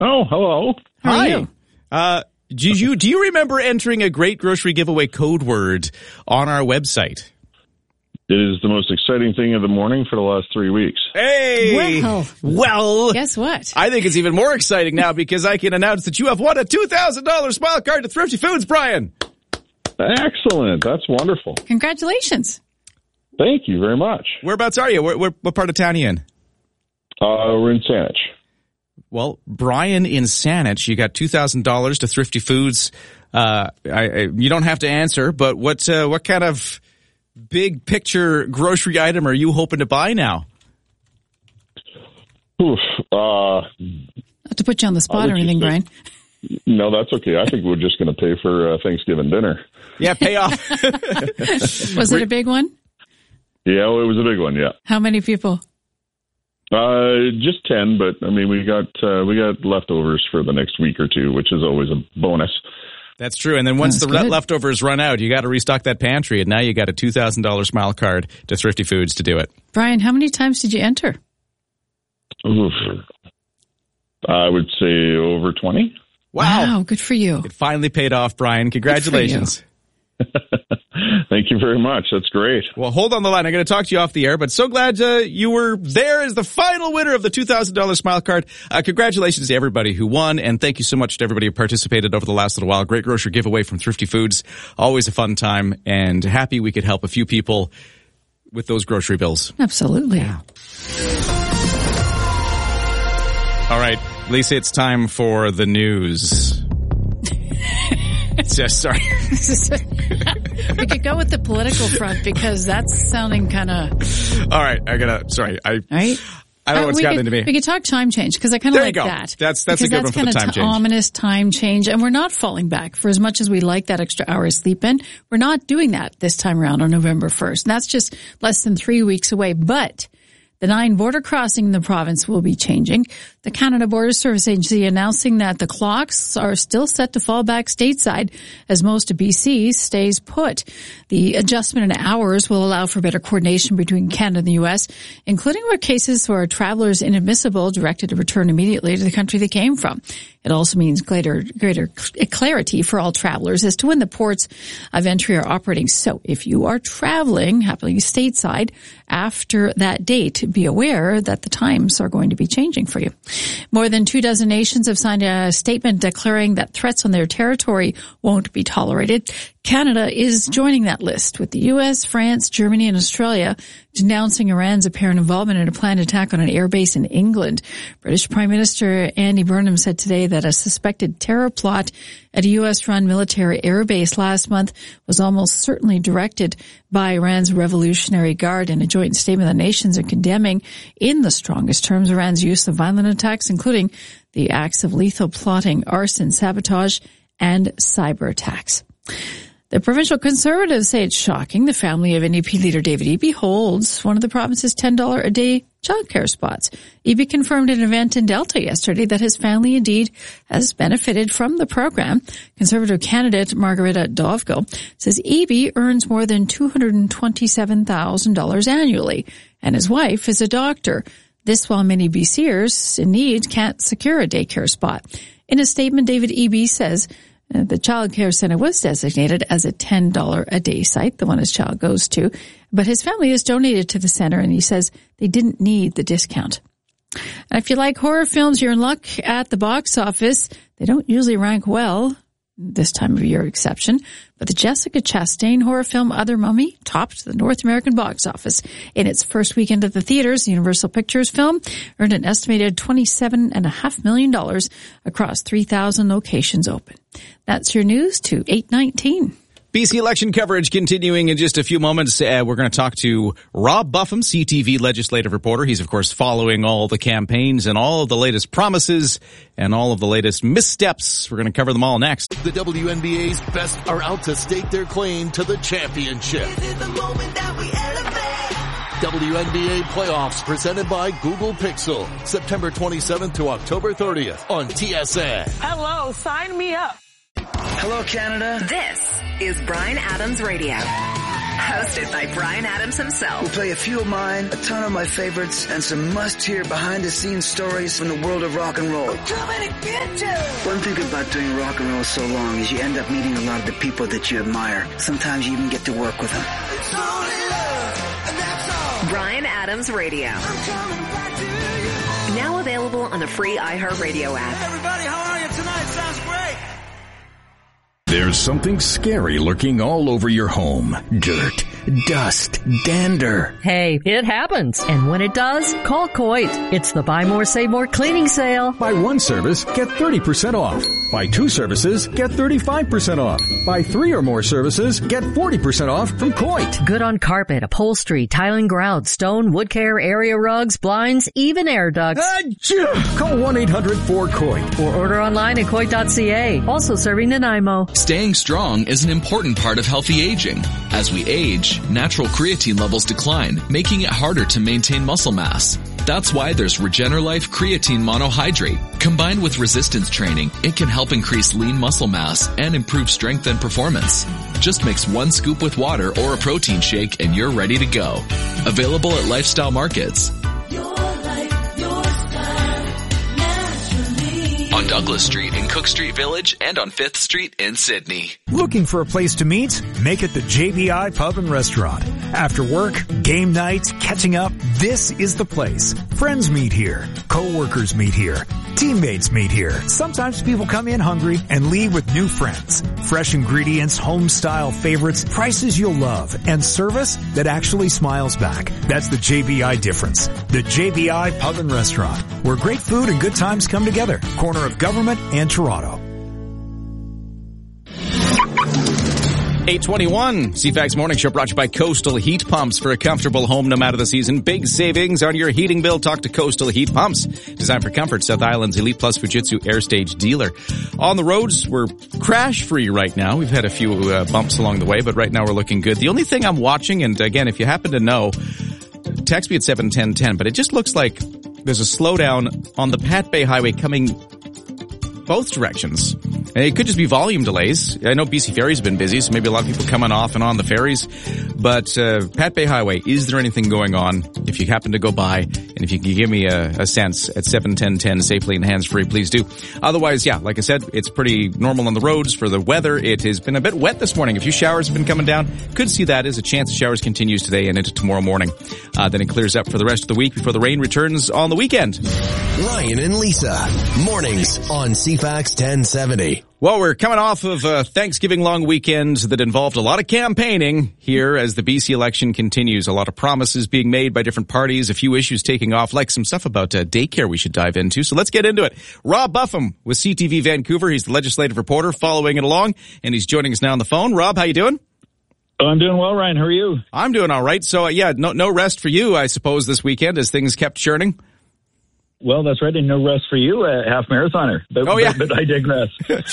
Oh, hello. How are Hi. you? Do you remember entering a Great Grocery Giveaway code word on our website? It is the most exciting thing of the morning for the last 3 weeks. Hey! Well, Guess what? I think it's even more exciting now because I can announce that you have won a $2,000 smile card to Thrifty Foods, Brian. Excellent. That's wonderful. Congratulations. Thank you very much. Whereabouts are you? What part of town are you in? We're in Saanich. Well, Brian in Saanich, you got $2,000 to Thrifty Foods. You don't have to answer, but what kind of big picture grocery item are you hoping to buy now? Oof. Not to put you on the spot or anything, Brian. No, that's okay. I think we're just going to pay for Thanksgiving dinner. Yeah, pay off. Was it a big one? Yeah, well, it was a big one, yeah. How many people? Just 10, but I mean, we got leftovers for the next week or two, which is always a bonus. That's true. And then once That's the good. leftovers run out, you got to restock that pantry. And now you got a $2,000 smile card to Thrifty Foods to do it. Brian, how many times did you enter? Oof. I would say over 20. Wow. Good for you. It finally paid off, Brian. Congratulations. Thank you very much. That's great. Well, hold on the line. I'm going to talk to you off the air, but so glad you were there as the final winner of the $2,000 smile card. Congratulations to everybody who won, and thank you so much to everybody who participated over the last little while. Great grocery giveaway from Thrifty Foods. Always a fun time, and happy we could help a few people with those grocery bills. Absolutely. All right, Lisa, it's time for the news. Sorry. We could go with the political front because that's sounding kind of... All right, I don't know what's gotten into me. We could talk time change because I kind of like that. That's a good one for the time change. That's kind of ominous time change, and we're not falling back. For as much as we like that extra hour of sleep in, we're not doing that this time around on November 1st. And that's just less than 3 weeks away, but... The 9 border crossing in the province will be changing. The Canada Border Service Agency announcing that the clocks are still set to fall back stateside as most of BC stays put. The adjustment in hours will allow for better coordination between Canada and the U.S., including where cases where travelers inadmissible directed to return immediately to the country they came from. It also means greater clarity for all travelers as to when the ports of entry are operating. So if you are traveling happily stateside after that date, be aware that the times are going to be changing for you. More than 24 nations have signed a statement declaring that threats on their territory won't be tolerated. Canada is joining that list with the U.S., France, Germany, and Australia denouncing Iran's apparent involvement in a planned attack on an airbase in England. British Prime Minister Andy Burnham said today that a suspected terror plot at a U.S.-run military airbase last month was almost certainly directed by Iran's Revolutionary Guard. In a joint statement, the nations are condemning in the strongest terms Iran's use of violent attacks, including the acts of lethal plotting, arson, sabotage, and cyber attacks. The provincial Conservatives say it's shocking the family of NDP leader David Eby holds one of the province's $10 a day childcare spots. Eby confirmed at an event in Delta yesterday that his family indeed has benefited from the program. Conservative candidate Margarita Dovgo says Eby earns more than $227,000 annually, and his wife is a doctor. This while many BCers in need can't secure a daycare spot. In a statement, David Eby says the child care center was designated as a $10 a day site, the one his child goes to, but his family has donated to the center, and he says they didn't need the discount. And if you like horror films, you're in luck at the box office. They don't usually rank well, this time of year exception, but the Jessica Chastain horror film Other Mummy topped the North American box office. In its first weekend at the theaters, the Universal Pictures film earned an estimated $27.5 million across 3,000 locations open. That's your news to 8:19. BC election coverage continuing in just a few moments. We're going to talk to Rob Buffum, CTV legislative reporter. He's, of course, following all the campaigns and all of the latest promises and all of the latest missteps. We're going to cover them all next. The WNBA's best are out to stake their claim to the championship. WNBA playoffs presented by Google Pixel. September 27th to October 30th on TSN. Hello, sign me up. Hello, Canada. This is Bryan Adams Radio. Hosted by Bryan Adams himself. We'll play a few of mine, a ton of my favorites, and some must-hear behind-the-scenes stories from the world of rock and roll. One thing about doing rock and roll so long is you end up meeting a lot of the people that you admire. Sometimes you even get to work with them. Bryan Adams Radio. Now available on the free iHeartRadio app. Everybody, how are you tonight? Sounds great. There's something scary lurking all over your home. Dirt, dust, dander. Hey, it happens. And when it does, call Coit. It's the Buy More, Save More cleaning sale. Buy one service, get 30% off. Buy two services, get 35% off. Buy three or more services, get 40% off from Coit. Good on carpet, upholstery, tiling, grout, stone, wood care, area rugs, blinds, even air ducts. Call 1-800-4COIT. Or order online at Coit.ca. Also serving Nanaimo. Staying strong is an important part of healthy aging. As we age, natural creatine levels decline, making it harder to maintain muscle mass. That's why there's Regenerlife Creatine Monohydrate. Combined with resistance training, it can help increase lean muscle mass and improve strength and performance. Just mix one scoop with water or a protein shake and you're ready to go. Available at Lifestyle Markets. On Douglas Street in Cook Street Village and on 5th Street in Sydney. Looking for a place to meet? Make it the JBI Pub and Restaurant. After work, game nights, catching up, this is the place. Friends meet here. Co-workers meet here. Teammates meet here. Sometimes people come in hungry and leave with new friends. Fresh ingredients, home-style favorites, prices you'll love, and service that actually smiles back. That's the JBI difference. The JBI Pub and Restaurant, where great food and good times come together. Corner of Government and Toronto. 821 CFAX Morning Show brought to you by Coastal Heat Pumps. For a comfortable home no matter the season. Big savings on your heating bill. Talk to Coastal Heat Pumps. Designed for comfort. South Island's Elite Plus Fujitsu Air Stage dealer. On the roads, we're crash free right now. We've had a few bumps along the way, but right now we're looking good. The only thing I'm watching, and again, if you happen to know, text me at 71010, but it just looks like there's a slowdown on the Pat Bay Highway coming both directions. And it could just be volume delays. I know BC Ferries have been busy, so maybe a lot of people coming off and on the ferries. But Pat Bay Highway, is there anything going on? If you happen to go by, and if you can give me a sense at 71010, safely and hands-free, please do. Otherwise, yeah, like I said, it's pretty normal on the roads. For the weather, it has been a bit wet this morning. A few showers have been coming down. Could see that as a chance of showers continues today and into tomorrow morning. Then it clears up for the rest of the week before the rain returns on the weekend. Ryan and Lisa, mornings on CFAX 1070. Well, we're coming off of a Thanksgiving long weekend that involved a lot of campaigning here as the BC election continues. A lot of promises being made by different parties, a few issues taking off, like some stuff about daycare we should dive into. So let's get into it. Rob Buffum with CTV Vancouver. He's the legislative reporter following it along, and he's joining us now on the phone. Rob, how you doing? Oh, I'm doing well, Ryan. How are you? I'm doing all right. So, no rest for you, I suppose, this weekend as things kept churning. Well, that's right, and no rest for you, half marathoner. But I digress.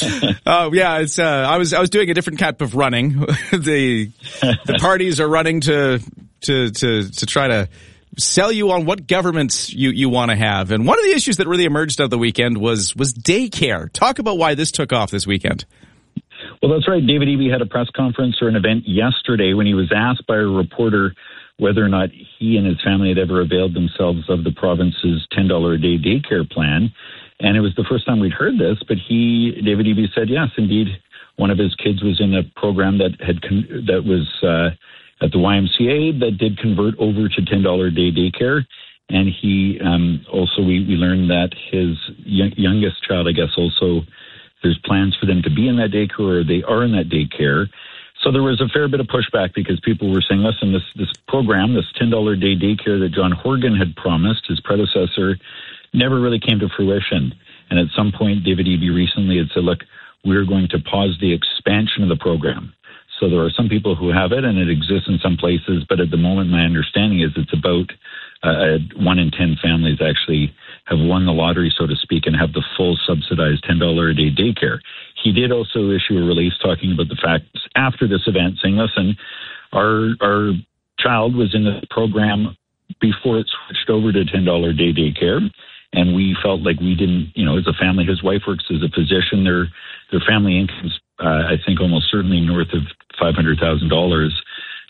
I was doing a different type of running. The parties are running to try to sell you on what government you want to have. And one of the issues that really emerged out of the weekend was daycare. Talk about why this took off this weekend. Well, that's right. David Eby had a press conference or an event yesterday when he was asked by a reporter whether or not he and his family had ever availed themselves of the province's $10 a day daycare plan. And it was the first time we'd heard this, but David Eby said, yes, indeed, one of his kids was in a program that was at the YMCA that did convert over to $10 a day daycare. And he also, we learned that his youngest child, I guess, also there's plans for them to be in that daycare, or they are in that daycare. So there was a fair bit of pushback because people were saying, listen, this program, this $10 a day daycare that John Horgan had promised, his predecessor, never really came to fruition. And at some point, David Eby recently had said, look, we're going to pause the expansion of the program. So there are some people who have it, and it exists in some places, but at the moment, my understanding is it's about 1 in 10 families actually have won the lottery, so to speak, and have the full subsidized $10 a day daycare. He did also issue a release talking about the facts after this event, saying, listen, our child was in the program before it switched over to $10 a day daycare, and we felt like we didn't, as a family, his wife works as a physician, their family income's, I think, almost certainly north of $500,000.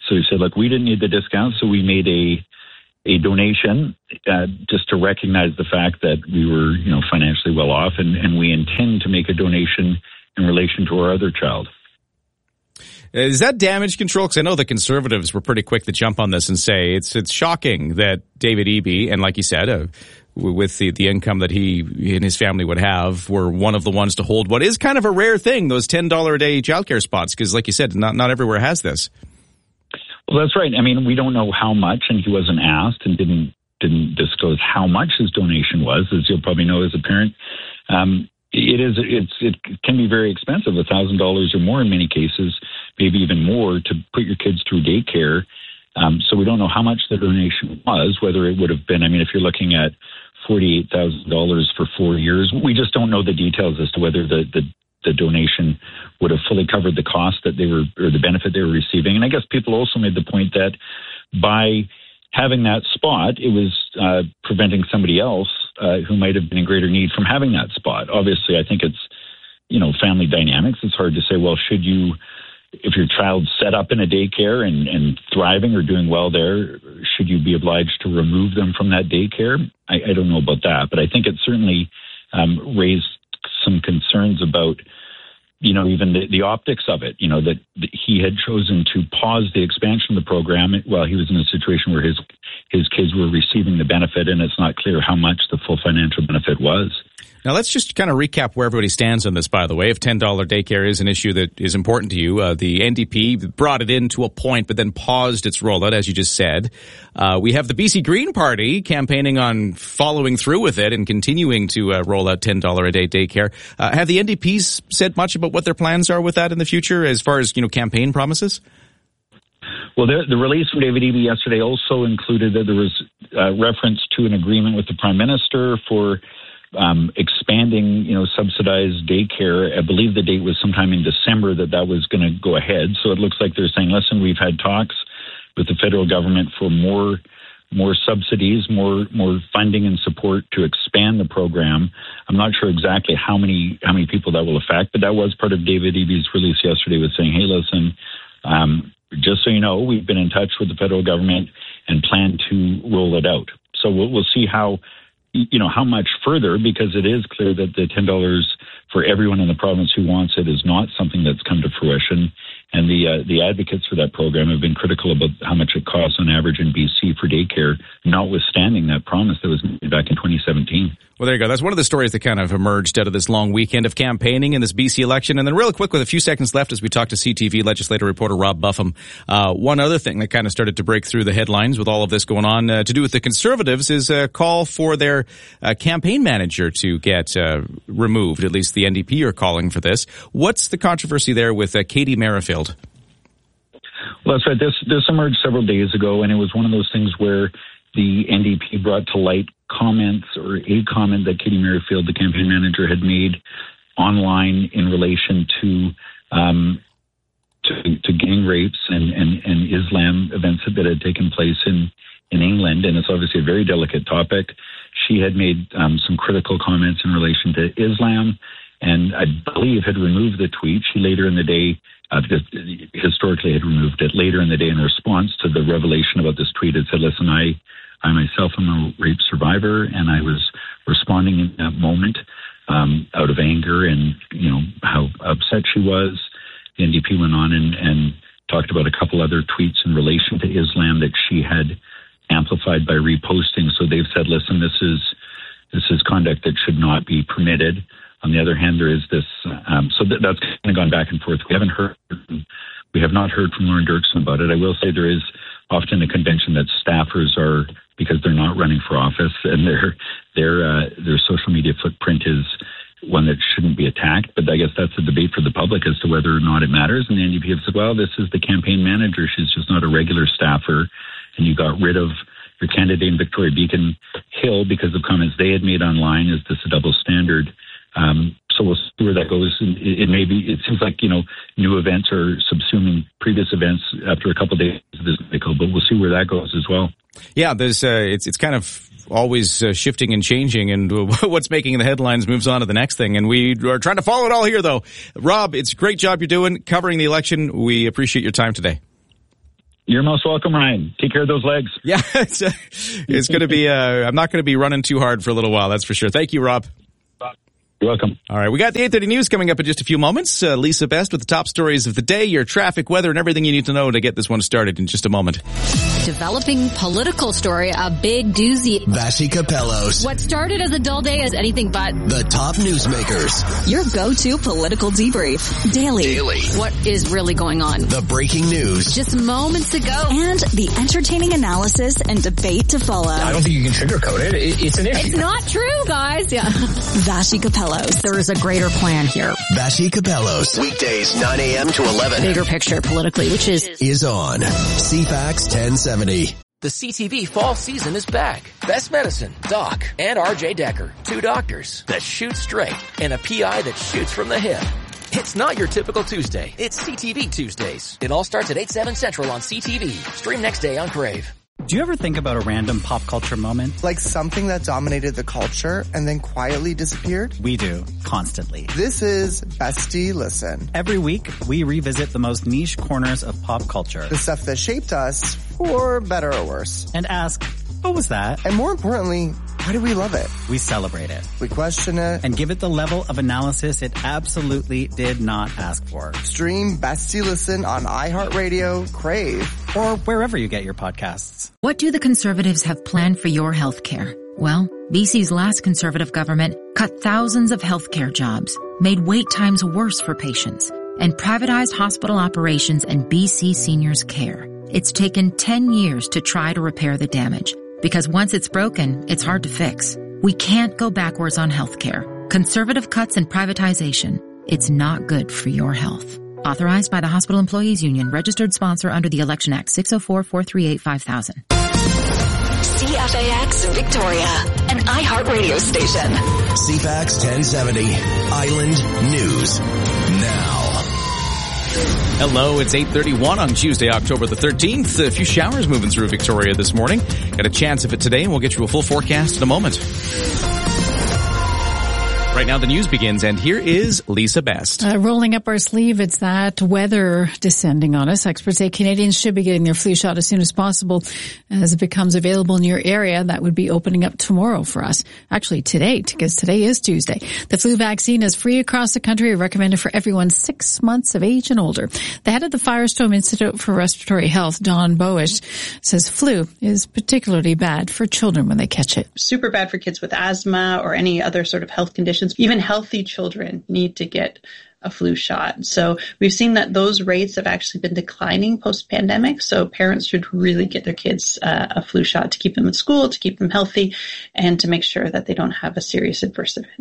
So we said, look, we didn't need the discount, so we made a donation just to recognize the fact that we were, financially well off, and we intend to make a donation in relation to our other child. Is that damage control? Because I know the Conservatives were pretty quick to jump on this and say it's shocking that David Eby, and like you said, with the income that he and his family would have, were one of the ones to hold what is kind of a rare thing, those $10 a day childcare spots, because like you said, not everywhere has this. Well, that's right. I mean, we don't know how much, and he wasn't asked and didn't disclose how much his donation was, as you'll probably know as a parent. It can be very expensive, $1,000 or more in many cases, maybe even more, to put your kids through daycare. So we don't know how much the donation was, whether it would have been, if you're looking at $48,000 for 4 years, we just don't know the details as to whether the donation would have fully covered the cost that they were, or the benefit they were receiving. And I guess people also made the point that by having that spot, it was preventing somebody else who might have been in greater need from having that spot. Obviously, I think it's, family dynamics. It's hard to say, well, if your child's set up in a daycare and thriving or doing well there, should you be obliged to remove them from that daycare? I don't know about that, but I think it certainly raised some concerns about, even the optics of it, that he had chosen to pause the expansion of the program while he was in a situation where his kids were receiving the benefit, and it's not clear how much the full financial benefit was. Now, let's just kind of recap where everybody stands on this, by the way. If $10 daycare is an issue that is important to you, the NDP brought it in to a point, but then paused its rollout, as you just said. We have the BC Green Party campaigning on following through with it and continuing to roll out $10 a day daycare. Have the NDPs said much about what their plans are with that in the future as far as, campaign promises? Well, the release from David Eby yesterday also included that there was reference to an agreement with the Prime Minister for expanding, subsidized daycare. I believe the date was sometime in December that was going to go ahead. So it looks like they're saying, listen, we've had talks with the federal government for more subsidies, more funding and support to expand the program. I'm not sure exactly how many people that will affect, but that was part of David Eby's release yesterday, was saying, hey, listen, just so you know, we've been in touch with the federal government and plan to roll it out. So we'll see how much further, because it is clear that the $10 for everyone in the province who wants it is not something that's come to fruition. And the advocates for that program have been critical about how much it costs on average in BC for daycare, notwithstanding that promise that was made back in 2017. Well, there you go. That's one of the stories that kind of emerged out of this long weekend of campaigning in this BC election. And then real quick, with a few seconds left as we talk to CTV legislative reporter Rob Buffum, one other thing that kind of started to break through the headlines with all of this going on to do with the Conservatives is a call for their campaign manager to get removed. At least the NDP are calling for this. What's the controversy there with Katie Merrifield? Well, that's right. This emerged several days ago, and it was one of those things where the NDP brought to light comments, or a comment that Katie Merrifield, the campaign manager, had made online in relation to gang rapes and Islam events that had taken place in England, and it's obviously a very delicate topic. She had made some critical comments in relation to Islam, and I believe had removed the tweet. She later in the day, historically had removed it. Later in the day, in response to the revelation about this tweet, had said, listen, I myself am a rape survivor, and I was responding in that moment out of anger and, how upset she was. The NDP went on and talked about a couple other tweets in relation to Islam that she had amplified by reposting. So they've said, listen, this is conduct that should not be permitted. On the other hand, there is this, that's kind of gone back and forth. We have not heard from Lauren Dirksen about it. I will say there is often a convention that staffers are, because they're not running for office, and their social media footprint is one that shouldn't be attacked. But I guess that's a debate for the public as to whether or not it matters. And the NDP have said, well, this is the campaign manager. She's just not a regular staffer. And you got rid of your candidate in Victoria Beacon Hill because of comments they had made online. Is this a double standard? So we'll see where that goes. It seems like, new events are subsuming previous events after a couple of days of this cycle, but we'll see where that goes as well. Yeah, there's, it's kind of always shifting and changing, and what's making the headlines moves on to the next thing. And we are trying to follow it all here, though. Rob, it's a great job you're doing covering the election. We appreciate your time today. You're most welcome, Ryan. Take care of those legs. Yeah, it's going to be, I'm not going to be running too hard for a little while, that's for sure. Thank you, Rob. You're welcome. All right, we got the 8:30 news coming up in just a few moments. Lisa Best with the top stories of the day, your traffic, weather, and everything you need to know to get this one started in just a moment. Developing political story, a big doozy. Vassy Capellos. What started as a dull day is anything but. The top newsmakers. Your go-to political debrief. Daily. What is really going on? The breaking news. Just moments ago. And the entertaining analysis and debate to follow. I don't think you can sugarcoat it. It's an issue. It's not true, guys. Yeah. Vassy Capellos. There is a greater plan here. Vassy Capellos. Weekdays 9 a.m. to 11. Bigger picture politically, which is on CFAX 1070. The CTV fall season is back. Best Medicine, Doc, and RJ Decker. 2 doctors that shoot straight and a PI that shoots from the hip. It's not your typical Tuesday. It's CTV Tuesdays. It all starts at 8/7 Central on CTV. Stream next day on Crave. Do you ever think about a random pop culture moment? Like something that dominated the culture and then quietly disappeared? We do, constantly. This is Bestie Listen. Every week, we revisit the most niche corners of pop culture. The stuff that shaped us, for better or worse. And ask, what was that? And more importantly, why do we love it? We celebrate it. We question it. And give it the level of analysis it absolutely did not ask for. Stream Bestie Listen on iHeartRadio, Crave, or wherever you get your podcasts. What do the Conservatives have planned for your health care? Well, BC's last Conservative government cut thousands of healthcare jobs, made wait times worse for patients, and privatized hospital operations and BC seniors' care. It's taken 10 years to try to repair the damage, because once it's broken, it's hard to fix. We can't go backwards on healthcare. Conservative cuts and privatization. It's not good for your health. Authorized by the Hospital Employees Union, registered sponsor under the Election Act, 604-438-5000. CFAX Victoria, an iHeartRadio station. CFAX 1070, Island News Now. Hello, it's 8:31 on Tuesday, October the 13th. A few showers moving through Victoria this morning. Got a chance of it today, and we'll get you a full forecast in a moment. Right now the news begins, and here is Lisa Best. Rolling up our sleeve, it's that weather descending on us. Experts say Canadians should be getting their flu shot as soon as possible as it becomes available in your area. That would be opening up tomorrow for us. Actually today, because today is Tuesday. The flu vaccine is free across the country, recommended for everyone 6 months of age and older. The head of the Firestone Institute for Respiratory Health, Dawn Bowish, says flu is particularly bad for children when they catch it. Super bad for kids with asthma or any other sort of health conditions. Even healthy children need to get a flu shot. So we've seen that those rates have actually been declining post-pandemic. So parents should really get their kids a flu shot to keep them in school, to keep them healthy, and to make sure that they don't have a serious adverse event.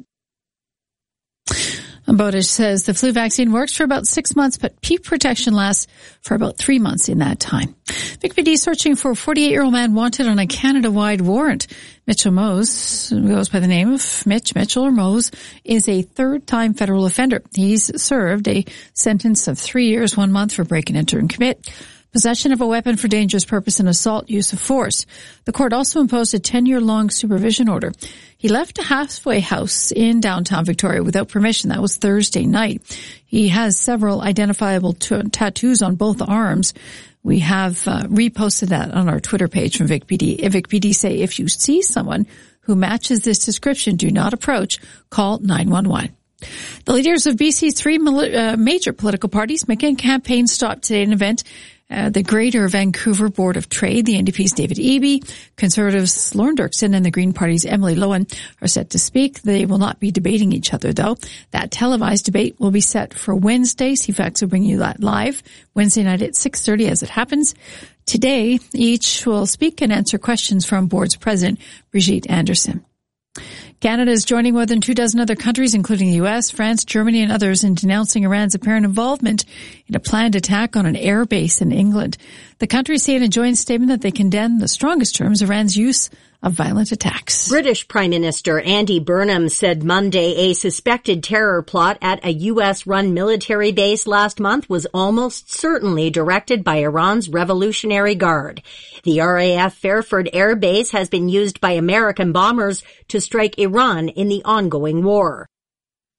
Bodish says the flu vaccine works for about 6 months, but peak protection lasts for about 3 months in that time. Vic PD searching for a 48-year-old man wanted on a Canada-wide warrant. Mitchell Mose, goes by the name of Mitchell or Mose, is a third-time federal offender. He's served a sentence of 3 years, 1 month for break and enter and commit, possession of a weapon for dangerous purpose, and assault, use of force. The court also imposed a 10-year-long supervision order. He left a halfway house in downtown Victoria without permission. That was Thursday night. He has several identifiable tattoos on both arms. We have reposted that on our Twitter page from Vic PD. Vic PD say if you see someone who matches this description, do not approach. Call 911. The leaders of BC's three major political parties making a campaign stop today at an event. The Greater Vancouver Board of Trade, the NDP's David Eby, Conservatives Lorne Dirksen, and the Green Party's Emily Lowen are set to speak. They will not be debating each other, though. That televised debate will be set for Wednesday. CFAX will bring you that live Wednesday night at 6:30 as it happens. Today, each will speak and answer questions from Board's President, Brigitte Anderson. Canada is joining more than 24 other countries, including the U.S., France, Germany, and others, in denouncing Iran's apparent involvement in a planned attack on an air base in England. The countries say in a joint statement that they condemn in the strongest terms Iran's use of violent attacks. British Prime Minister Andy Burnham said Monday a suspected terror plot at a U.S.-run military base last month was almost certainly directed by Iran's Revolutionary Guard. The RAF Fairford Air Base has been used by American bombers to strike Iran in the ongoing war.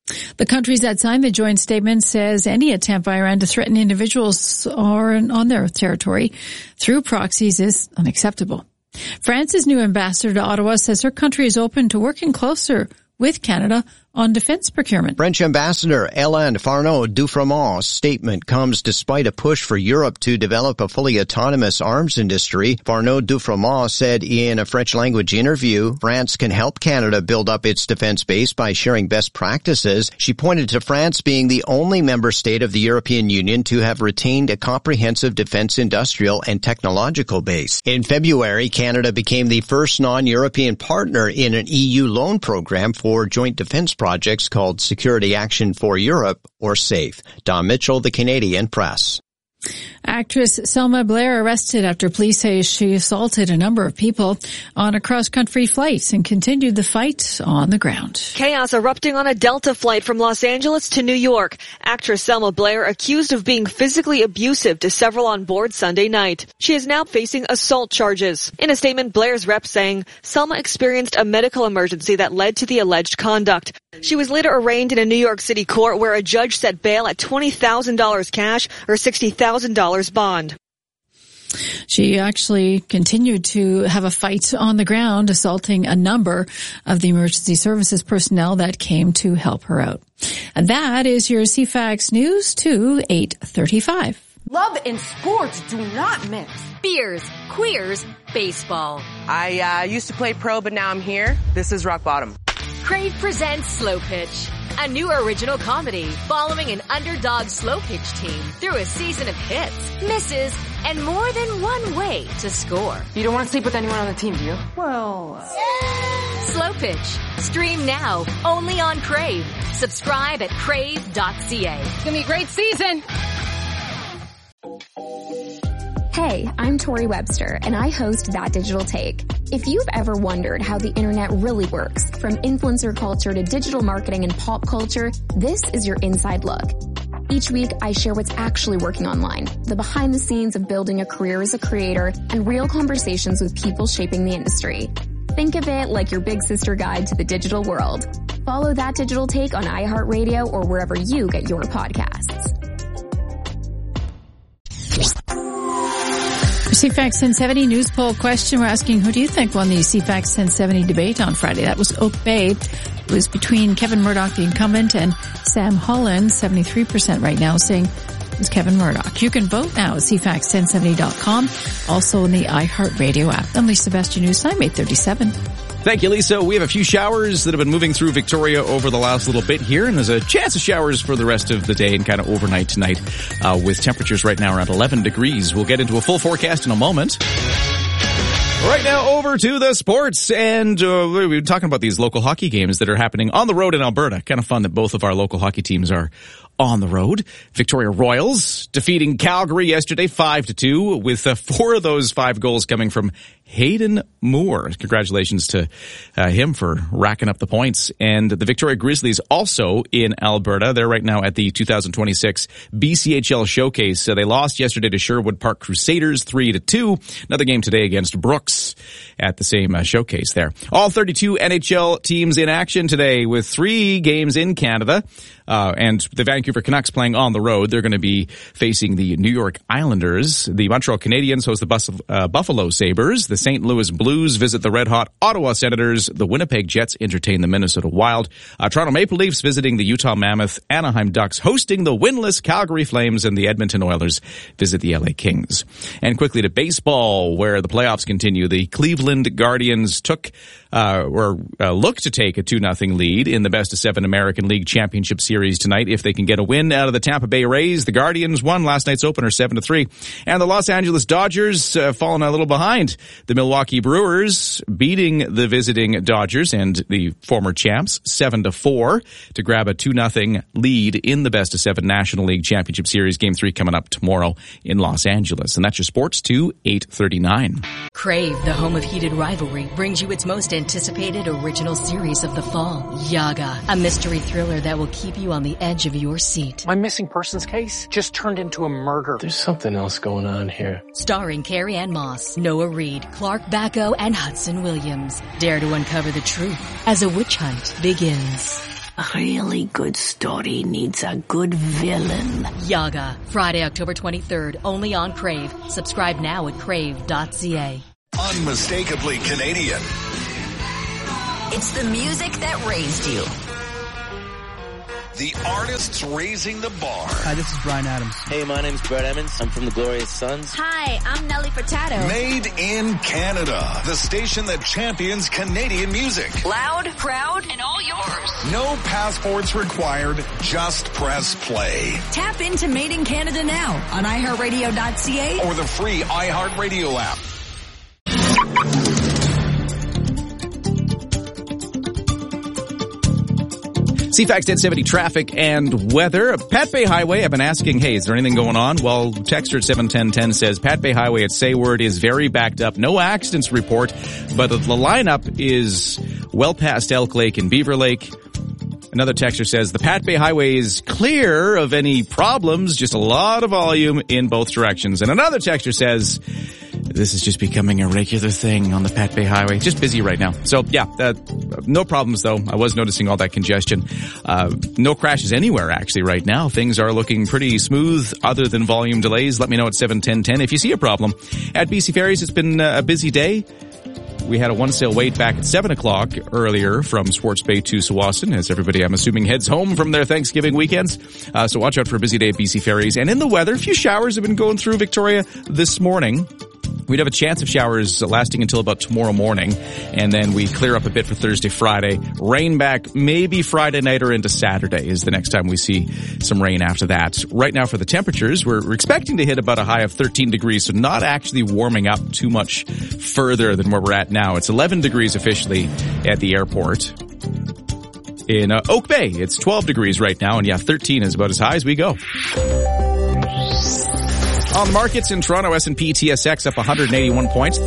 The countries that signed the joint statement says any attempt by Iran to threaten individuals on their territory through proxies is unacceptable. France's new ambassador to Ottawa says her country is open to working closer with Canada on defense procurement. French Ambassador Hélène Farneau-Dufremant's statement comes despite a push for Europe to develop a fully autonomous arms industry. Farneau-Dufremant said in a French-language interview, France can help Canada build up its defense base by sharing best practices. She pointed to France being the only member state of the European Union to have retained a comprehensive defense industrial and technological base. In February, Canada became the first non-European partner in an EU loan program for joint defense projects called Security Action for Europe, or SAFE. Don Mitchell, The Canadian Press. Actress Selma Blair arrested after police say she assaulted a number of people on a cross-country flight and continued the fight on the ground. Chaos erupting on a Delta flight from Los Angeles to New York. Actress Selma Blair accused of being physically abusive to several on board Sunday night. She is now facing assault charges. In a statement, Blair's rep saying Selma experienced a medical emergency that led to the alleged conduct. She was later arraigned in a New York City court where a judge set bail at $20,000 cash or $60,000 bond. She actually continued to have a fight on the ground, assaulting a number of the emergency services personnel that came to help her out. And that is your CFAX News to 8:35. Love and sports do not mix. Beers, queers, baseball. I used to play pro, but now I'm here. This is rock bottom. Crave presents Slow Pitch, a new original comedy following an underdog slow pitch team through a season of hits, misses, and more than one way to score. You don't want to sleep with anyone on the team, do you? Well, Slow Pitch. Stream now, only on Crave. Subscribe at crave.ca. It's gonna be a great season. Hey, I'm Tori Webster, and I host That Digital Take. If you've ever wondered how the internet really works, from influencer culture to digital marketing and pop culture, this is your inside look. Each week, I share what's actually working online, the behind the scenes of building a career as a creator, and real conversations with people shaping the industry. Think of it like your big sister guide to the digital world. Follow That Digital Take on iHeartRadio or wherever you get your podcasts. CFAX 1070 news poll question. We're asking, who do you think won the CFAX 1070 debate on Friday? That was Oak Bay. It was between Kevin Murdoch, the incumbent, and Sam Holland. 73% right now saying it was Kevin Murdoch. You can vote now at CFAX1070.com. Also in the iHeartRadio app. I'm Lisa Best, your news time, 8:37. Thank you, Lisa. We have a few showers that have been moving through Victoria over the last little bit here, and there's a chance of showers for the rest of the day and kind of overnight tonight, with temperatures right now around 11 degrees. We'll get into a full forecast in a moment. Right now, over to the sports, and we've been talking about these local hockey games that are happening on the road in Alberta. Kind of fun that both of our local hockey teams are on the road. Victoria Royals defeating Calgary yesterday 5-2, with 4 of those 5 goals coming from Hayden Moore. Congratulations to him for racking up the points. And the Victoria Grizzlies also in Alberta. They're right now at the 2026 BCHL Showcase. They lost yesterday to Sherwood Park Crusaders 3-2. Another game today against Brooks at the same showcase there. All 32 NHL teams in action today with 3 games in Canada. And the Vancouver Canucks playing on the road. They're going to be facing the New York Islanders. The Montreal Canadiens host the Buffalo Sabres. The St. Louis Blues visit the red-hot Ottawa Senators. The Winnipeg Jets entertain the Minnesota Wild. Toronto Maple Leafs visiting the Utah Mammoth. Anaheim Ducks hosting the winless Calgary Flames. And the Edmonton Oilers visit the LA Kings. And quickly to baseball, where the playoffs continue. The Cleveland Guardians look to take a 2-0 lead in the best-of-7 American League Championship Series tonight if they can get a win out of the Tampa Bay Rays. The Guardians won last night's opener 7-3. And the Los Angeles Dodgers falling a little behind. The Milwaukee Brewers beating the visiting Dodgers and the former champs 7-4 to grab a 2-0 lead in the best-of-7 National League Championship Series. Game 3 coming up tomorrow in Los Angeles. And that's your sports to 8:39. Crave, the home of heated rivalry, brings you its most anticipated original series of the fall, Yaga, a mystery thriller that will keep you on the edge of your seat. My missing persons case just turned into a murder. There's something else going on here. Starring Carrie Ann Moss, Noah Reid, Clark Bacco, and Hudson Williams. Dare to uncover the truth as a witch hunt begins. A really good story needs a good villain. Yaga, Friday, October 23rd, only on Crave. Subscribe now at crave.ca. Unmistakably Canadian. It's the music that raised you. The artists raising the bar. Hi, this is Bryan Adams. Hey, my name's Brett Emmons. I'm from the Glorious Sons. Hi, I'm Nelly Furtado. Made in Canada. The station that champions Canadian music. Loud, proud, and all yours. No passports required. Just press play. Tap into Made in Canada now on iHeartRadio.ca or the free iHeartRadio app. CFAX 1070 traffic and weather. Pat Bay Highway, I've been asking, hey, is there anything going on? Well, texter at 71010 says Pat Bay Highway at Sayward is very backed up. No accidents report, but the lineup is well past Elk Lake and Beaver Lake. Another texter says the Pat Bay Highway is clear of any problems, just a lot of volume in both directions. And another texter says this is just becoming a regular thing on the Pat Bay Highway. Just busy right now. So yeah, no problems though. I was noticing all that congestion. No crashes anywhere actually right now. Things are looking pretty smooth other than volume delays. Let me know at 71010 if you see a problem. At BC Ferries, it's been a busy day. We had a one-sail wait back at 7 o'clock earlier from Swartz Bay to Tsawwassen, as everybody, I'm assuming, heads home from their Thanksgiving weekends. So watch out for a busy day at BC Ferries. And in the weather, a few showers have been going through Victoria this morning. We'd have a chance of showers lasting until about tomorrow morning, and then we clear up a bit for Thursday, Friday. Rain back maybe Friday night or into Saturday is the next time we see some rain after that. Right now for the temperatures, we're expecting to hit about a high of 13 degrees, so not actually warming up too much further than where we're at now. It's 11 degrees officially at the airport. In Oak Bay, it's 12 degrees right now, and yeah, 13 is about as high as we go. On the markets in Toronto, S&P TSX up 181 points,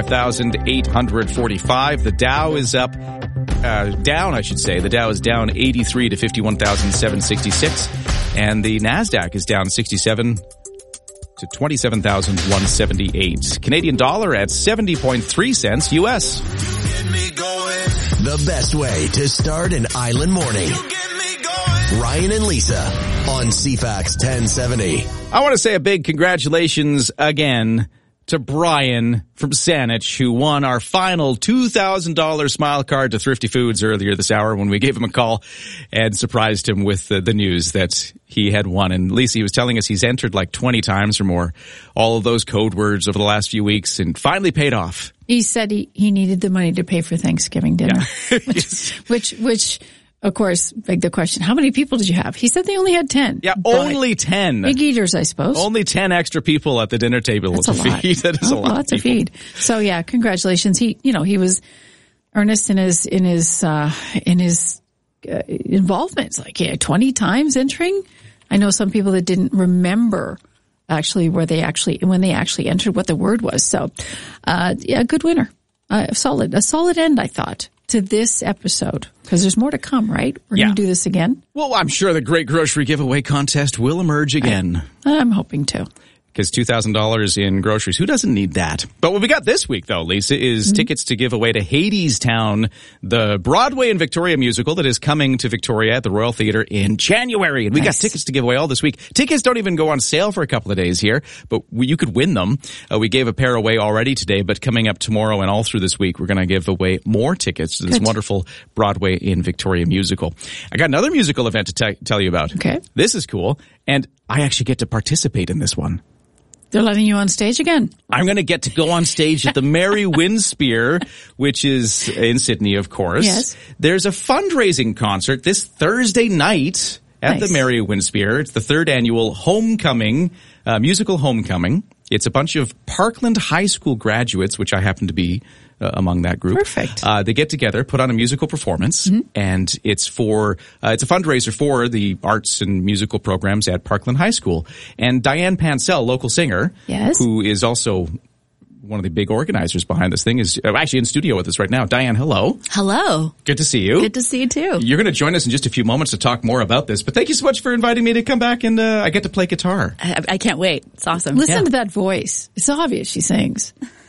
35,845. The Dow is down, I should say. The Dow is down 83 to 51,766. And the NASDAQ is down 67 to 27,178. Canadian dollar at 70.3 cents US. The best way to start an island morning. Ryan and Lisa on CFAX 1070. I want to say a big congratulations again to Brian from Saanich, who won our final $2,000 smile card to Thrifty Foods earlier this hour when we gave him a call and surprised him with the news that he had won. And Lisa, he was telling us he's entered like 20 times or more all of those code words over the last few weeks and finally paid off. He said he needed the money to pay for Thanksgiving dinner, yeah. which of course, begged the question, how many people did you have? He said they only had 10. Yeah, only 10. Big eaters, I suppose. Only 10 extra people at the dinner table to feed. That is a lot to feed. So yeah, congratulations. He was earnest in his involvement. It's like, 20 times entering. I know some people that didn't remember actually when they actually entered what the word was. So, good winner. A solid end, I thought, to this episode, because there's more to come, right? We're going to do this again. Well, I'm sure the Great Grocery Giveaway Contest will emerge again. I'm hoping to. Because $2,000 in groceries, who doesn't need that? But what we got this week, though, Lisa, is tickets to give away to Hadestown, the Broadway and Victoria musical that is coming to Victoria at the Royal Theatre in January. And we got tickets to give away all this week. Tickets don't even go on sale for a couple of days here, but you could win them. We gave a pair away already today, but coming up tomorrow and all through this week, we're going to give away more tickets to this wonderful Broadway in Victoria musical. I got another musical event to tell you about. Okay. This is cool, and I actually get to participate in this one. They're letting you on stage again. I'm going to get to go on stage at the Mary Winspear, which is in Sydney, of course. Yes. There's a fundraising concert this Thursday night at the Mary Winspear. It's the third annual homecoming, musical homecoming. It's a bunch of Parkland High School graduates, which I happen to be among that group. Perfect. They get together, put on a musical performance, and it's for it's a fundraiser for the arts and musical programs at Parkland High School. And Diane Pansell, local singer, who is also one of the big organizers behind this thing, is actually in studio with us right now. Diane, hello. Hello. Good to see you. Good to see you too. You're going to join us in just a few moments to talk more about this, but thank you so much for inviting me to come back and I get to play guitar. I can't wait. It's awesome. Listen to that voice. It's obvious she sings.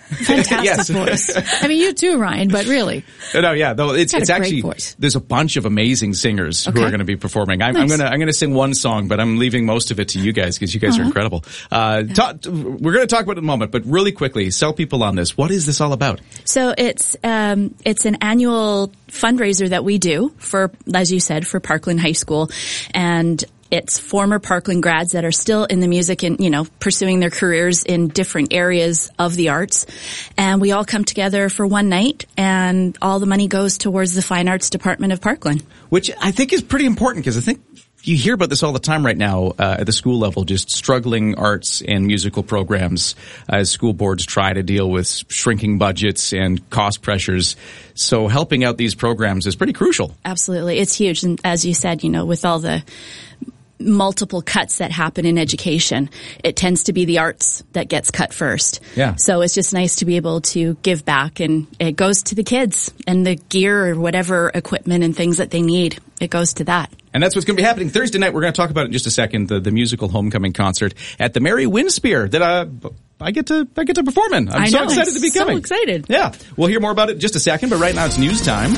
Fantastic voice. I mean, you too, Ryan, but really. No, yeah, though it's actually, voice. There's a bunch of amazing singers who are going to be performing. I'm going to sing one song, but I'm leaving most of it to you guys because you guys are incredible. We're going to talk about it in a moment, but really quickly, sell people on this. What is this all about? So it's an annual fundraiser that we do for, as you said, for Parkland High School, and it's former Parkland grads that are still in the music and, pursuing their careers in different areas of the arts. And we all come together for one night, and all the money goes towards the Fine Arts Department of Parkland. Which I think is pretty important, because I think you hear about this all the time right now at the school level, just struggling arts and musical programs as school boards try to deal with shrinking budgets and cost pressures. So helping out these programs is pretty crucial. Absolutely. It's huge. And as you said, with all the multiple cuts that happen in education, it tends to be the arts that gets cut first. Yeah. So it's just nice to be able to give back, and it goes to the kids and the gear or whatever equipment and things that they need. It goes to that. And that's what's going to be happening Thursday night. We're going to talk about it in just a second, the musical homecoming concert at the Mary Winspear that I get to perform in. I'm so excited to be coming. So excited. Yeah. We'll hear more about it in just a second, but right now it's news time.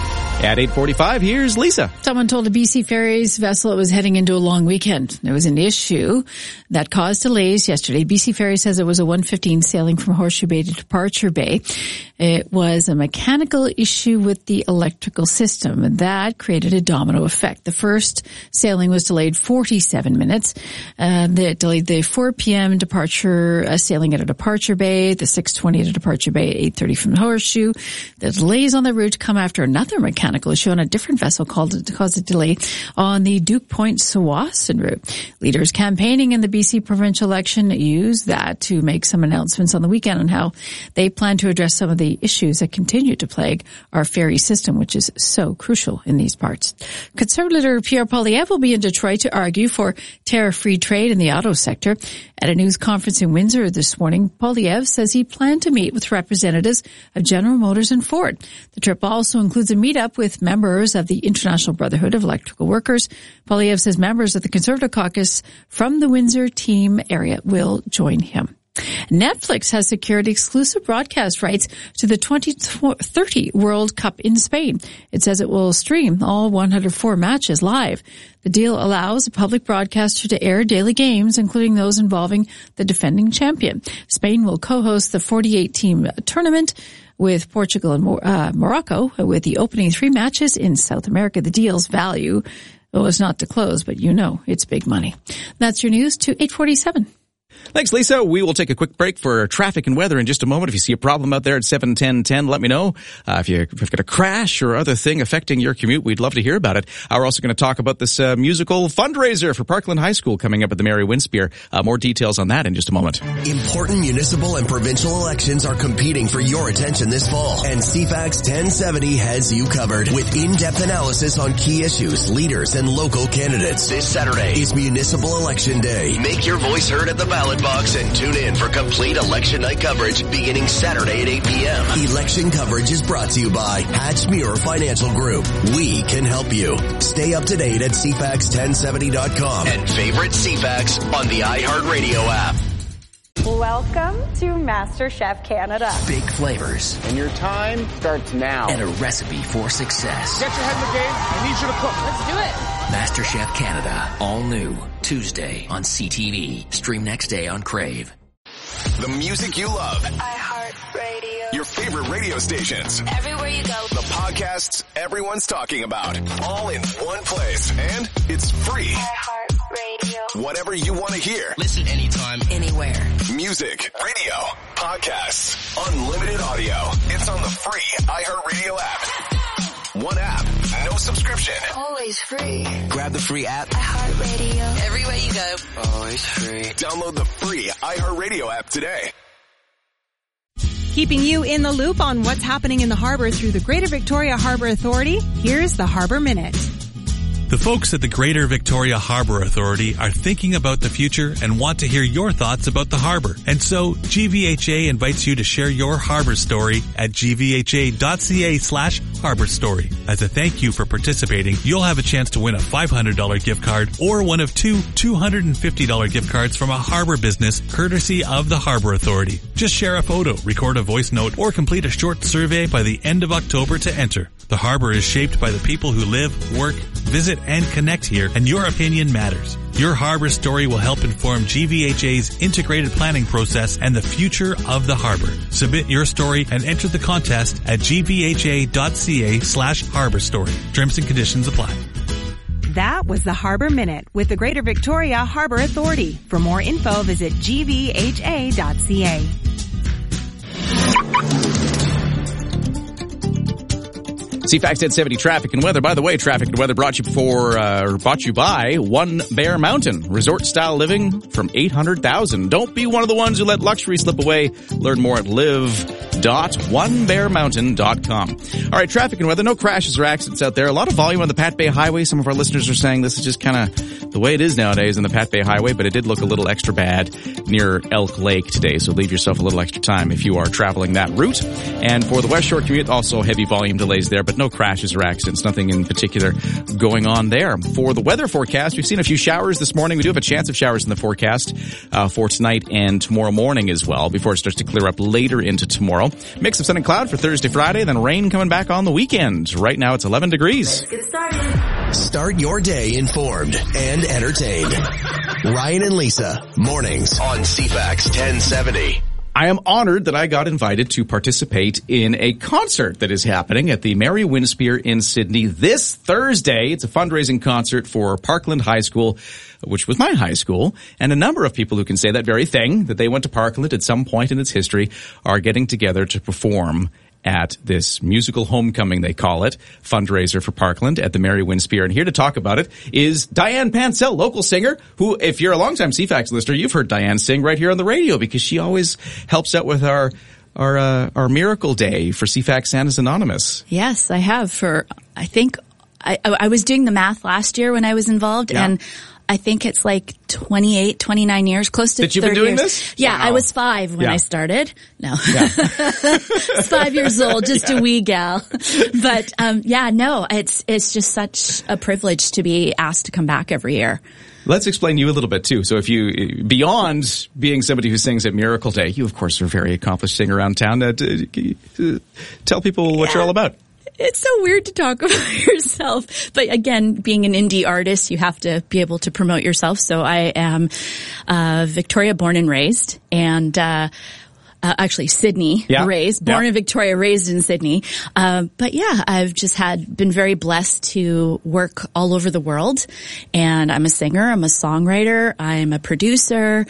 At 8:45, here's Lisa. Someone told a BC Ferries vessel it was heading into a long weekend. There was an issue that caused delays yesterday. BC Ferries says it was a 1:15 sailing from Horseshoe Bay to Departure Bay. It was a mechanical issue with the electrical system, and that created a domino effect. The first sailing was delayed 47 minutes. They delayed the 4 p.m. departure sailing at a Departure Bay, the 6:20 at Departure Bay, 8:30 from the Horseshoe. The delays on the route come after another mechanical issue on a different vessel caused a delay on the Duke Point Tsawwassen route. Leaders campaigning in the BC provincial election used that to make some announcements on the weekend on how they plan to address some of the issues that continue to plague our ferry system, which is so crucial in these parts. Conservative leader Pierre Poilievre will be in Detroit to argue for tariff-free trade in the auto sector. At a news conference in Windsor this morning, Poilievre says he planned to meet with representatives of General Motors and Ford. The trip also includes a meetup with members of the International Brotherhood of Electrical Workers. Poilievre says members of the Conservative caucus from the Windsor team area will join him. Netflix has secured exclusive broadcast rights to the 2030 World Cup in Spain. It says it will stream all 104 matches live. The deal allows a public broadcaster to air daily games, including those involving the defending champion. Spain will co-host the 48-team tournament with Portugal and Morocco, with the opening 3 matches in South America. The deal's value was not disclosed, but it's big money. That's your news to 8:47. Thanks, Lisa. We will take a quick break for traffic and weather in just a moment. If you see a problem out there at 7:10, let me know. If you've got a crash or other thing affecting your commute, we'd love to hear about it. We're also going to talk about this musical fundraiser for Parkland High School coming up at the Mary Winspear. More details on that in just a moment. Important municipal and provincial elections are competing for your attention this fall, and CFAX 1070 has you covered with in-depth analysis on key issues, leaders, and local candidates. This Saturday is Municipal Election Day. Make your voice heard at the ballot box and tune in for complete election night coverage beginning Saturday at 8 p.m. Election coverage is brought to you by Hatchmuir Financial Group. We can help you. Stay up to date at CFAX1070.com and favorite CFAX on the iHeartRadio app. Welcome to MasterChef Canada. Big flavors. And your time starts now. And a recipe for success. Get your head in the game. I need you to cook. Let's do it. MasterChef Canada. All new. Tuesday on CTV. Stream next day on Crave. The music you love. iHeartRadio. Your favorite radio stations. Everywhere you go. The podcasts everyone's talking about. All in one place. And it's free. iHeartRadio. Whatever you want to hear. Listen anytime, anywhere. Music, radio, podcasts, unlimited audio. It's on the free iHeartRadio app. One app, no subscription. Always free. Grab the free app. iHeartRadio. Everywhere you go. Always free. Download the free iHeartRadio app today. Keeping you in the loop on what's happening in the harbor through the Greater Victoria Harbor Authority, here's the Harbor Minute. The folks at the Greater Victoria Harbour Authority are thinking about the future and want to hear your thoughts about the harbour. And so, GVHA invites you to share your harbour story at gvha.ca/harbour story. As a thank you for participating, you'll have a chance to win a $500 gift card or one of two $250 gift cards from a harbour business courtesy of the Harbour Authority. Just share a photo, record a voice note, or complete a short survey by the end of October to enter. The harbour is shaped by the people who live, work, visit, and connect here, and your opinion matters. Your harbour story will help inform GVHA's integrated planning process and the future of the harbour. Submit your story and enter the contest at gvha.ca/harbour story. Terms and conditions apply. That was the Harbour Minute with the Greater Victoria Harbour Authority. For more info, visit gvha.ca. CFAX 1070 traffic and weather. By the way, traffic and weather brought you by One Bear Mountain. Resort-style living from $800,000. Don't be one of the ones who let luxury slip away. Learn more at live.onebearmountain.com. All right, traffic and weather. No crashes or accidents out there. A lot of volume on the Pat Bay Highway. Some of our listeners are saying this is just kind of the way it is nowadays on the Pat Bay Highway, but it did look a little extra bad near Elk Lake today, so leave yourself a little extra time if you are traveling that route. And for the West Shore commute, also heavy volume delays there, but no crashes or accidents, nothing in particular going on there. For the weather forecast, we've seen a few showers this morning. We do have a chance of showers in the forecast for tonight and tomorrow morning as well, before it starts to clear up later into tomorrow. Mix of sun and cloud for Thursday, Friday, then rain coming back on the weekend. Right now it's 11 degrees. Let's get started. Start your day informed and entertained. Ryan and Lisa, mornings on CFAX 1070. I am honored that I got invited to participate in a concert that is happening at the Mary Winspear in Sydney this Thursday. It's a fundraising concert for Parkland High School, which was my high school, and a number of people who can say that very thing, that they went to Parkland at some point in its history, are getting together to perform at this musical homecoming, they call it, fundraiser for Parkland at the Mary Winspear. And here to talk about it is Diane Pancel, local singer, who, if you're a longtime CFAX listener, you've heard Diane sing right here on the radio because she always helps out with our Miracle Day for CFAX Santa's Anonymous. Yes, I have I think I was doing the math last year when I was involved, and I think it's like 28, 29 years, close to 30 years. That you've been doing this? Yeah, wow. I was 5 when I started. No. Yeah. 5 years old, just a wee gal. But, it's just such a privilege to be asked to come back every year. Let's explain you a little bit too. So if you, beyond being somebody who sings at Miracle Day, you of course are a very accomplished singer around town. Tell people what you're all about. It's so weird to talk about yourself. But again, being an indie artist, you have to be able to promote yourself. So I am Victoria born and raised, and actually Sydney raised, born in Victoria, raised in Sydney. But yeah, I've just been very blessed to work all over the world. And I'm a singer, I'm a songwriter, I'm a producer,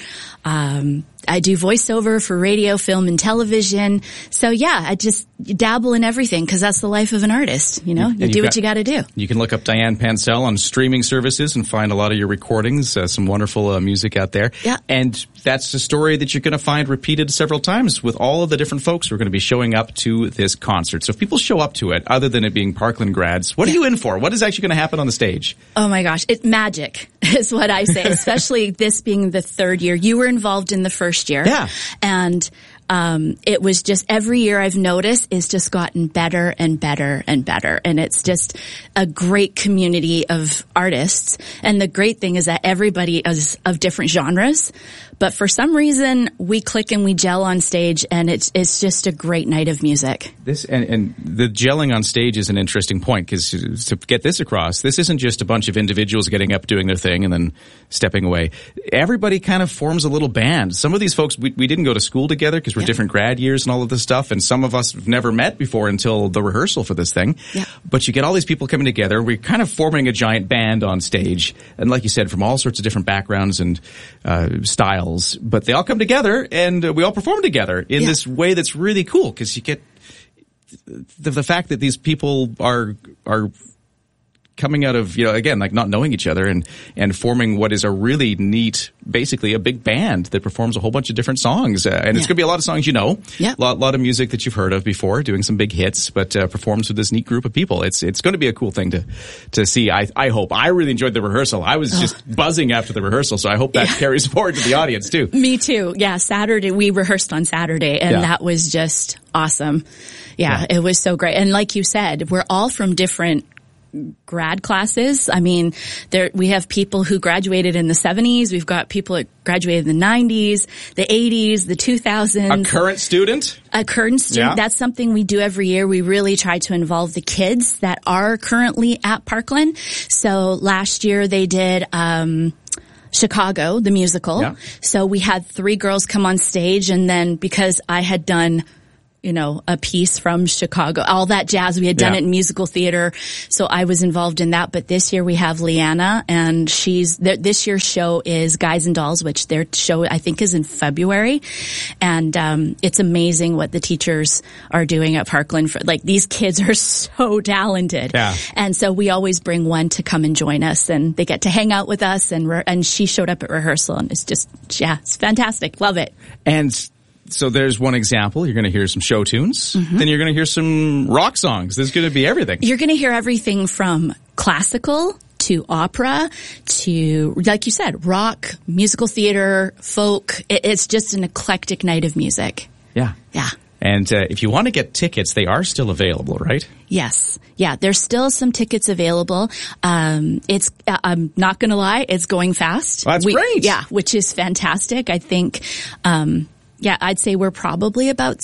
I do voiceover for radio, film, and television. So yeah, I just dabble in everything because that's the life of an artist. You know, you do what you got to do. You can look up Diane Pancel on streaming services and find a lot of your recordings, some wonderful music out there. Yeah. And that's a story that you're going to find repeated several times with all of the different folks who are going to be showing up to this concert. So if people show up to it, other than it being Parkland grads, what are you in for? What is actually going to happen on the stage? Oh my gosh, it's magic is what I say, especially this being the third year. You were involved in the first year. Yeah. And it was just every year I've noticed it's just gotten better and better and better. And it's just a great community of artists. And the great thing is that everybody is of different genres. But for some reason, we click and we gel on stage, and it's just a great night of music. This and the gelling on stage is an interesting point, because to get this across, this isn't just a bunch of individuals getting up, doing their thing, and then stepping away. Everybody kind of forms a little band. Some of these folks, we didn't go to school together because we're different grad years and all of this stuff, and some of us have never met before until the rehearsal for this thing. Yeah. But you get all these people coming together. We're kind of forming a giant band on stage, and like you said, from all sorts of different backgrounds and styles. But they all come together, and we all perform together in this way that's really cool, because you get the fact that these people are coming out of, again, like not knowing each other and forming what is a really neat, basically a big band that performs a whole bunch of different songs. And it's going to be a lot of songs a lot of music that you've heard of before, doing some big hits, but performs with this neat group of people. It's going to be a cool thing to see. I hope. I really enjoyed the rehearsal. I was just buzzing after the rehearsal, so I hope that carries forward to the audience too. Me too. Yeah, Saturday, we rehearsed on Saturday, and that was just awesome. Yeah, it was so great. And like you said, we're all from different grad classes. I mean, we have people who graduated in the 70s. We've got people that graduated in the 90s, the 80s, the 2000s. A current student? A current student. Yeah. That's something we do every year. We really try to involve the kids that are currently at Parkland. So last year they did Chicago, the musical. Yeah. So we had 3 girls come on stage, and then because I had done a piece from Chicago, all that jazz. We had done it in musical theater, so I was involved in that. But this year we have Leanna, and this year's show is Guys and Dolls, which their show I think is in February. And it's amazing what the teachers are doing at Parkland. These kids are so talented. Yeah. And so we always bring one to come and join us, and they get to hang out with us. And she showed up at rehearsal, and it's just, it's fantastic. Love it. And so there's one example. You're going to hear some show tunes. Mm-hmm. Then you're going to hear some rock songs. There's going to be everything. You're going to hear everything from classical to opera to, like you said, rock, musical theater, folk. It's just an eclectic night of music. Yeah. Yeah. And if you want to get tickets, they are still available, right? Yes. Yeah, there's still some tickets available. I'm not going to lie, it's going fast. Well, that's great. Yeah, which is fantastic. I think I'd say we're probably about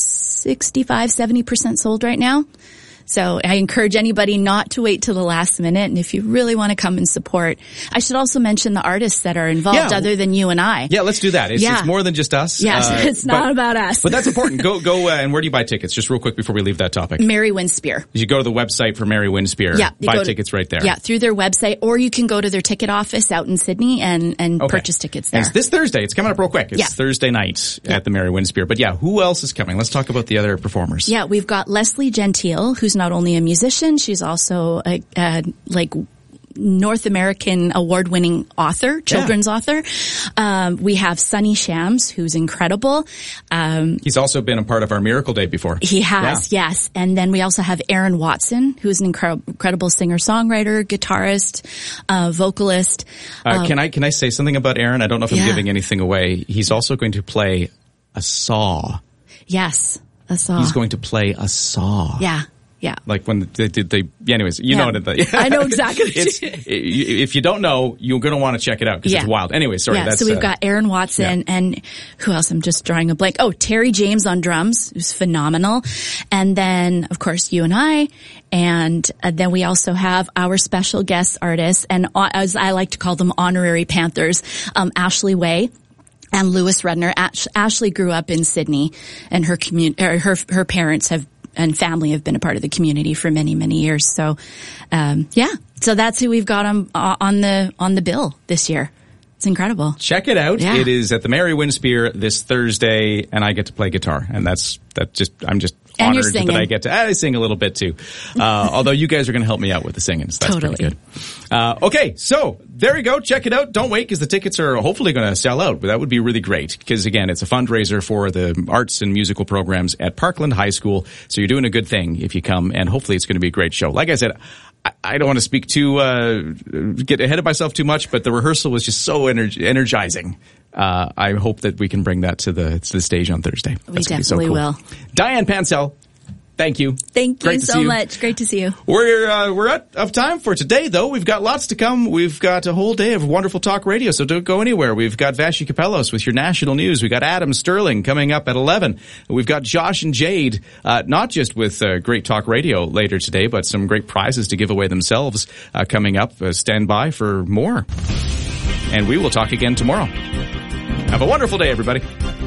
65-70% sold right now. So I encourage anybody not to wait till the last minute. And if you really want to come and support, I should also mention the artists that are involved other than you and I. Yeah, let's do that. It's more than just us. Yes, it's not about us. But that's important. Go and where do you buy tickets? Just real quick before we leave that topic. Mary Winspear. You go to the website for Mary Winspear. Yeah. Buy tickets right there. Yeah, through their website, or you can go to their ticket office out in Sydney and purchase tickets there. And it's this Thursday. It's coming up real quick. It's Thursday night at the Mary Winspear. But who else is coming? Let's talk about the other performers. Yeah, we've got Leslie Gentile, who's not only a musician, she's also a North American award-winning author, children's author. We have Sonny Shams, who's incredible. He's also been a part of our Miracle Day before. He has, yes. And then we also have Aaron Watson, who's an incredible singer-songwriter, guitarist, vocalist. Can I say something about Aaron? I don't know if I'm giving anything away. He's also going to play a saw. Yes, a saw. He's going to play a saw. Yeah. Yeah. Like when anyways, you know what I know exactly. If you don't know, you're going to want to check it out because it's wild. Anyway, sorry. Yeah, so we've got Aaron Watson and who else? I'm just drawing a blank. Oh, Terry James on drums, who's phenomenal. And then, of course, you and I. And then we also have our special guest artists, and as I like to call them, honorary Panthers, Ashley Way and Lewis Rudner. Ashley grew up in Sydney, and her parents and family have been a part of the community for many, many years. So, so that's who we've got on the bill this year. It's incredible. Check it out. Yeah. It is at the Mary Winspear this Thursday, and I get to play guitar, and I'm just honored that I get to. I sing a little bit too, although you guys are going to help me out with the singing. So that's pretty good. Okay, so there you go. Check it out. Don't wait, because the tickets are hopefully going to sell out. But that would be really great, because again, it's a fundraiser for the arts and musical programs at Parkland High School. So you're doing a good thing if you come, and hopefully it's going to be a great show. Like I said, I don't want to get ahead of myself too much, but the rehearsal was just so energizing. I hope that we can bring that to the stage on Thursday. We definitely will. Diane Pansell, thank you. Thank you so much. Great to see you. We're out of time for today, though. We've got lots to come. We've got a whole day of wonderful talk radio, so don't go anywhere. We've got Vashi Kapelos with your national news. We've got Adam Sterling coming up at 11. We've got Josh and Jade, not just with great talk radio later today, but some great prizes to give away themselves coming up. Stand by for more. And we will talk again tomorrow. Have a wonderful day, everybody.